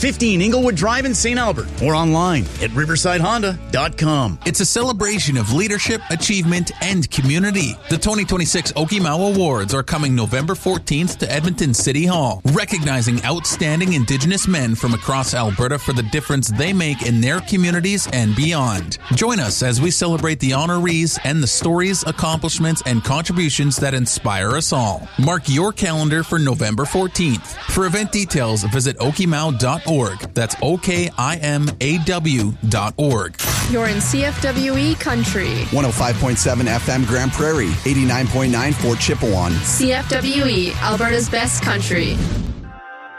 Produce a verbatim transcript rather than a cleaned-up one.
fifteen Inglewood Drive in Saint Albert, or online at riverside honda dot com. It's a celebration of leadership, achievement, and community. The twenty twenty-six Okimau Awards are coming November fourteenth to Edmonton City Hall, recognizing outstanding Indigenous men from across Alberta for the difference they make in their communities and beyond. Join us as we celebrate the honorees and the stories, accomplishments, and contributions that inspire us all. Mark your calendar for November fourteenth. For event details, visit okimau dot org. That's O K I M A W dot org. You're in C F W E country. one oh five point seven F M Grand Prairie, eighty-nine point nine Fort Chipewyan. C F W E, Alberta's best country.